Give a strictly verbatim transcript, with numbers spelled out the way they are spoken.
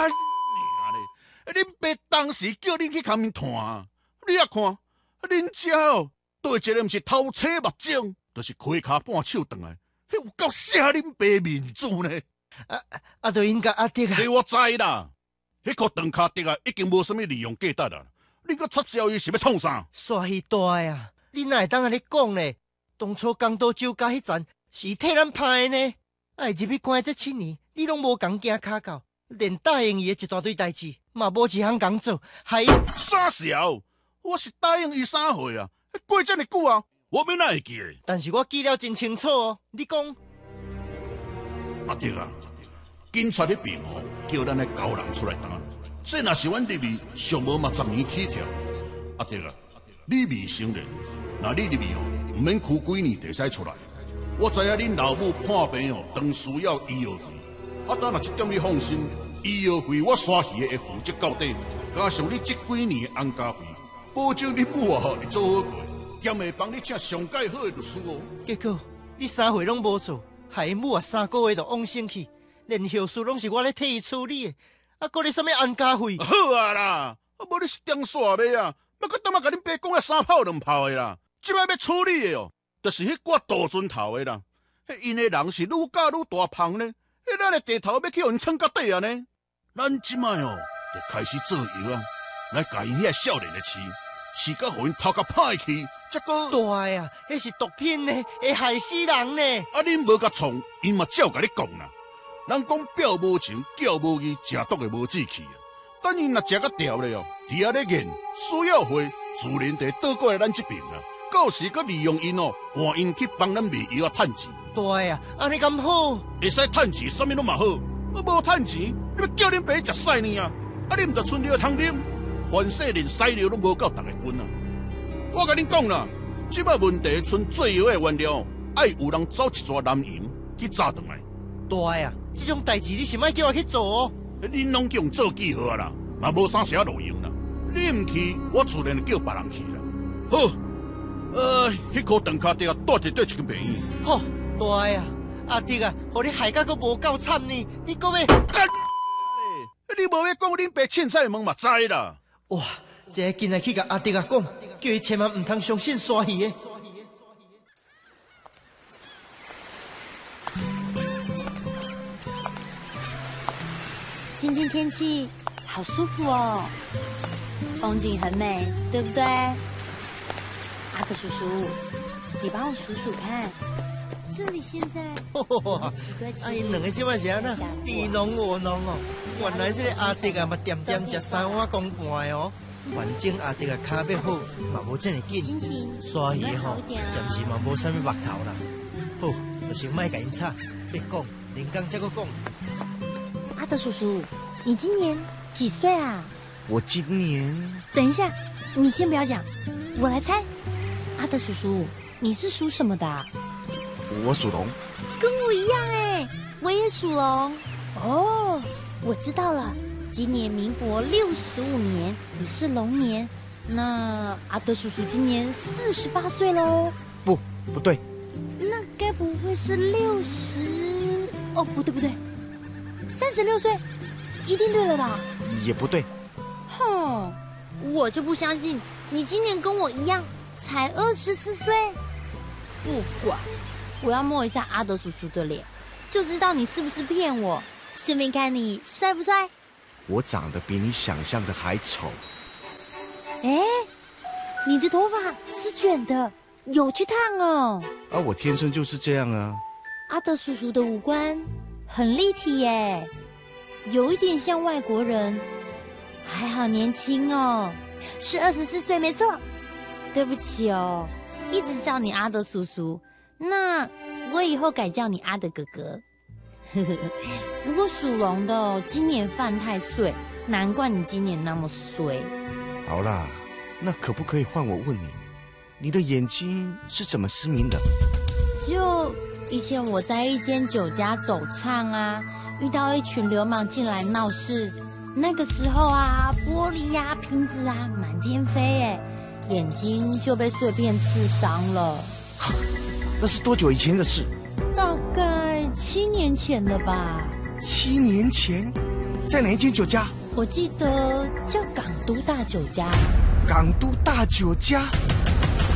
干你嘞！恁爸当时叫恁去旁边看，你啊看，恁遮哦，对一个毋是偷车目镜，就是开骹半手转来，迄有够写恁爸面子呢！ 啊啊，就应该阿爹啊！ 这我知啦，迄颗长脚钉啊，已经无啥物利用价值啦。你搁插销伊是要创啥？ 煞戏大啊！你哪会当安尼讲呢？当初江岛酒家迄站是替咱拍的呢，啊，入去关这七年，你拢无共行骹到，连答应伊的一大堆代志，嘛无一项工做，害傻小，我是答应伊啥岁啊？过这么久啊，我要哪会记得？ 但是我记了真清楚哦。你讲， 阿爹啊，警察迄边哦，叫咱来交人出来担，这若是阮入去上无嘛十年起跳。阿爹啊，你未成年，那你入去哦，唔免哭几年就使出来。我知影恁老母破病哦，当需要医药费，啊，等若这点你放心，医药费我刷起会负责到底，加上你这几年的安家费，保证你母啊会做好过，兼会帮你请上介好的律师哦。 结果你啥货拢无做，害伊母啊三个月就往生去，连后事拢是我咧替伊处理的，啊，搁咧什么安家费？ 好啊啦，啊，无你是点煞尾啊？要搁当啊甲恁爸讲啊三炮两炮的啦，即摆要处理的哦。就是迄挂大船头的啦，迄因的人是愈教愈大胖呢，迄咱的地头要去互因撑到底啊呢。咱即摆哦，就开始做药啊，来甲因遐少年的饲，饲到互因头壳歹去，则个大呀，迄是毒品呢，会害死人呢。 啊，恁无甲创，因嘛照甲你讲啦。人讲表无情，叫无义，食毒的无志气啊。等因若食甲调咧哦，伫遐咧研，需要会自然地倒过来咱这边啦。到时佮利用因哦，换因去帮咱卖药啊趁钱。 大呀，安尼咁好？ 会使趁钱，啥物拢嘛好。我无趁钱，你要叫恁爸食屎呢啊？啊，你毋着春药通啉，凡世连屎尿拢无够逐个分啊！我甲恁讲啦，即摆问题剩做药的原料，爱有人找一撮蓝银去炸转来。 大呀，这种代志你是莫叫我去做哦。 恁拢叫人做记号啦，嘛无啥写路用啦。你毋去，我自然叫别人去啦。好。呃，迄颗长脚钉啊，带一对一间病院。 好，大呀，阿弟啊，互你害甲阁无够惨呢，你搁要干？你无要讲恁爸凊彩问嘛知啦。 哇，这个今日去甲阿弟啊讲，叫伊千万唔通相信刷戏的。 今天天气好舒服哦，风景很美，对不对？阿德叔叔，你帮我数数看，这里现在几对情侣？ 啊，因两个即摆是安那，你侬我侬哦。原来这个阿弟啊，嘛点点食三碗公半哦。反正阿弟啊，脚要好，嘛无这么紧。刷戏吼，暂时嘛无啥物目头啦。好，就先莫甲因吵，别讲，连讲再搁讲。 阿德叔叔，你今年几岁啊？ 我今年…… 等一下，你先不要讲，我来猜。阿德叔叔，你是属什么的啊？ 我属龙。 跟我一样哎，我也属龙。哦，我知道了，今年民国六十五年，你是龙年，那阿德叔叔今年四十八岁喽？ 不，不对。 那该不会是六十？哦，不对不对，三十六岁，一定对了吧？ 也不对。 哼，我就不相信你今年跟我一样。才二十四岁，不管，我要摸一下阿德叔叔的脸，就知道你是不是骗我。顺便看你帅不帅？ 我长得比你想象的还丑。 哎，你的头发是卷的，有去烫哦。 啊，我天生就是这样啊。 阿德叔叔的五官很立体耶，有一点像外国人，还好年轻哦，是二十四岁没错。对不起哦，一直叫你阿德叔叔，那我以后改叫你阿德哥哥。不过属龙的今年犯太岁，难怪你今年那么衰。 好啦，那可不可以换我问你，你的眼睛是怎么失明的？ 就以前我在一间酒家走唱啊，遇到一群流氓进来闹事，那个时候啊，玻璃呀、啊、瓶子啊满天飞哎。眼睛就被碎片刺伤了。 那是多久以前的事？ 大概七年前了吧。 七年前？ 在哪一间酒家？ 我记得叫港都大酒家。 港都大酒家。